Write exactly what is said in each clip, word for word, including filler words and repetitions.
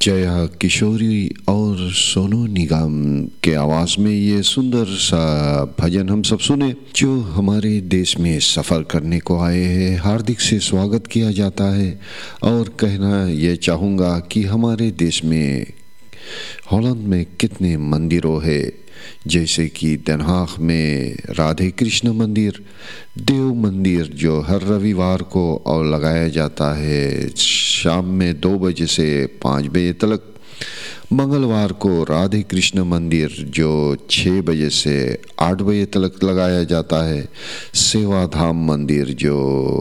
जया किशोरी और सोनू निगम के आवाज़ में ये सुंदर सा भजन हम सब सुने। जो हमारे देश में सफ़र करने को आए हैं, हार्दिक से स्वागत किया जाता है। और कहना ये चाहूँगा कि हमारे देश में हॉलैंड में कितने मंदिरों है, जैसे कि den Haag में राधे कृष्ण मंदिर, देव मंदिर जो हर रविवार को और लगाया जाता है शाम में दो बजे से पाँच बजे तक। मंगलवार को राधे कृष्ण मंदिर जो छः बजे से आठ बजे तक लगाया जाता है। सेवाधाम मंदिर जो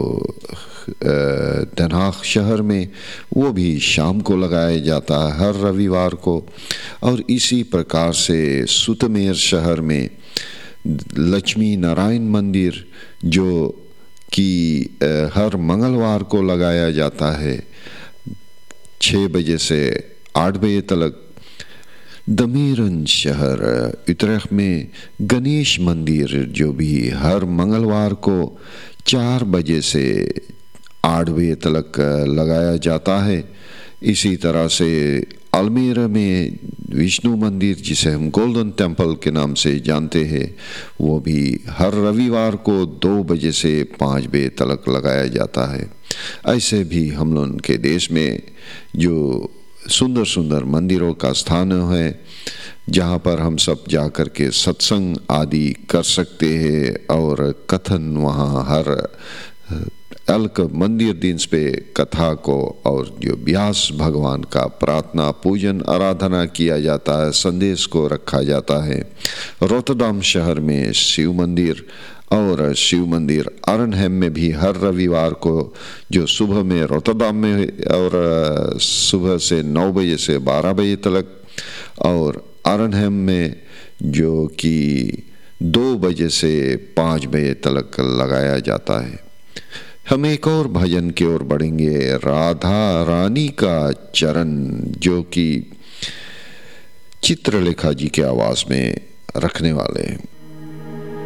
den Haag शहर में, वो भी शाम को लगाया जाता है हर रविवार को। और इसी प्रकार से सुतमेर शहर में लक्ष्मी नारायण मंदिर जो कि हर मंगलवार को लगाया जाता है छः बजे से आठ बजे तक। दमेरन शहर उत्तराखंड में गणेश मंदिर जो भी हर मंगलवार को चार बजे से आठ बजे तक लगाया जाता है। इसी तरह से अल्मेरा में विष्णु मंदिर जिसे हम गोल्डन टेम्पल के नाम से जानते हैं, वो भी हर रविवार को दो बजे से पाँच बजे तक लगाया जाता है। ऐसे भी हम लोग के देश में जो सुंदर सुंदर मंदिरों का स्थान है, जहाँ पर हम सब जा कर के सत्संग आदि कर सकते हैं। और कथन वहाँ हर अलग मंदिर दिन पे कथा को और जो व्यास भगवान का प्रार्थना पूजन आराधना किया जाता है, संदेश को रखा जाता है। रोटरडम शहर में शिव मंदिर और शिव मंदिर आर्नहेम में भी हर रविवार को जो सुबह में रोटरडम में और सुबह से नौ बजे से बारह बजे तक, और आर्नहेम में जो कि दो बजे से पाँच बजे तक लगाया जाता है। हम एक और भजन की ओर बढ़ेंगे, राधा रानी का चरण, जो कि चित्रलेखा जी के आवाज़ में रखने वाले हैं।